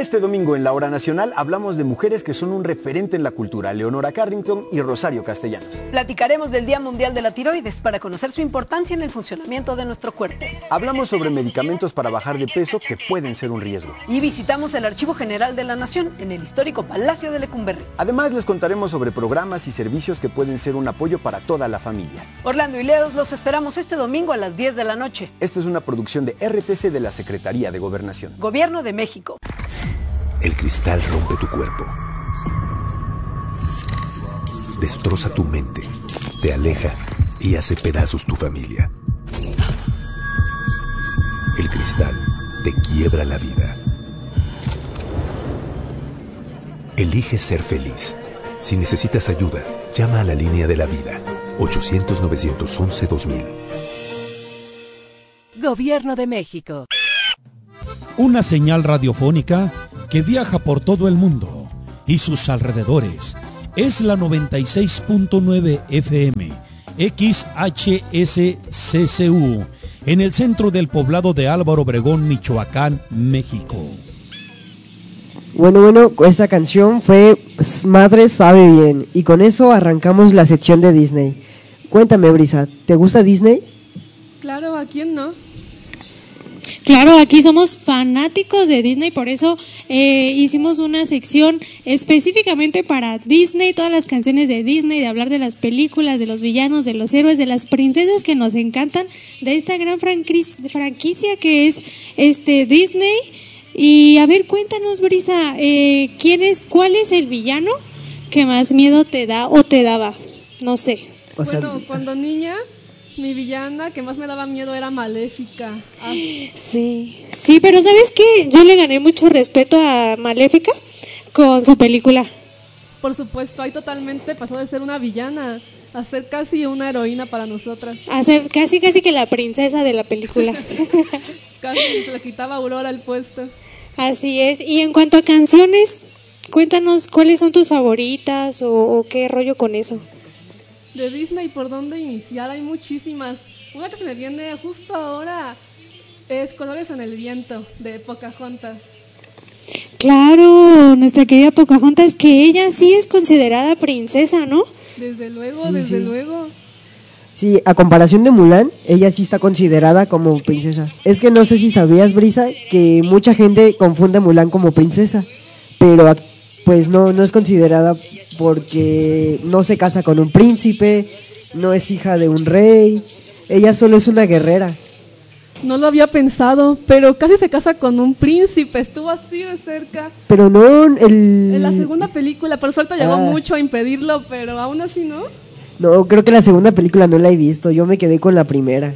Este domingo en la Hora Nacional hablamos de mujeres que son un referente en la cultura, Leonora Carrington y Rosario Castellanos. Platicaremos del Día Mundial de la Tiroides para conocer su importancia en el funcionamiento de nuestro cuerpo. Hablamos sobre medicamentos para bajar de peso que pueden ser un riesgo. Y visitamos el Archivo General de la Nación en el histórico Palacio de Lecumberri. Además les contaremos sobre programas y servicios que pueden ser un apoyo para toda la familia. Orlando y Leos los esperamos este domingo a las 10 de la noche. Esta es una producción de RTC de la Secretaría de Gobernación. Gobierno de México. El cristal rompe tu cuerpo, destroza tu mente, te aleja y hace pedazos tu familia. El cristal te quiebra la vida. Elige ser feliz. Si necesitas ayuda, llama a la línea de la vida, 800-911-2000. Gobierno de México. Una señal radiofónica que viaja por todo el mundo y sus alrededores. Es la 96.9 FM, XHSCCU, en el centro del poblado de Álvaro Obregón, Michoacán, México. Bueno, esta canción fue Madre Sabe Bien, y con eso arrancamos la sección de Disney. Cuéntame, Brisa, ¿te gusta Disney? Claro, ¿a quién no? Claro, aquí somos fanáticos de Disney, por eso hicimos una sección específicamente para Disney, todas las canciones de Disney, de hablar de las películas, de los villanos, de los héroes, de las princesas que nos encantan, de esta gran franquicia que es Disney. Y a ver, cuéntanos, Brisa, ¿cuál es el villano que más miedo te da o te daba? No sé. Bueno, cuando niña, mi villana que más me daba miedo era Maléfica. Sí, pero ¿sabes qué? Yo le gané mucho respeto a Maléfica con su película. Por supuesto, ahí totalmente pasó de ser una villana a ser casi una heroína para nosotras. A ser casi que la princesa de la película. Casi se le quitaba Aurora el puesto. Así es. Y en cuanto a canciones, cuéntanos cuáles son tus favoritas o qué rollo con eso. De Disney, ¿por dónde iniciar? Hay muchísimas. Una que se me viene justo ahora es Colores en el Viento, de Pocahontas. Claro, nuestra querida Pocahontas, que ella sí es considerada princesa, ¿no? Desde luego, Sí. luego. Sí, a comparación de Mulan, ella sí está considerada como princesa. Es que no sé si sabías, Brisa, que mucha gente confunde a Mulan como princesa, pero pues no es considerada porque no se casa con un príncipe, no es hija de un rey, ella solo es una guerrera. No lo había pensado, pero casi se casa con un príncipe, estuvo así de cerca. Pero no En la segunda película, por suerte llegó mucho a impedirlo, pero aún así no. No, creo que la segunda película no la he visto, yo me quedé con la primera.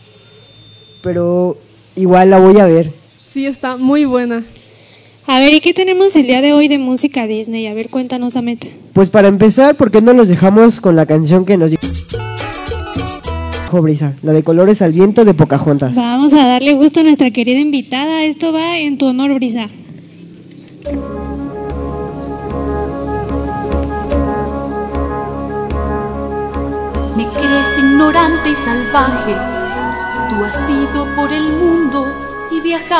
Pero igual la voy a ver. Sí, está muy buena. A ver, ¿y qué tenemos el día de hoy de música Disney? A ver, cuéntanos, Amet. Pues para empezar, ¿por qué no los dejamos con la canción que nos dijo Brisa? La de Colores al Viento de Pocahontas. Vamos a darle gusto a nuestra querida invitada. Esto va en tu honor, Brisa. Me crees ignorante y salvaje, tú has ido por el mundo y viajado.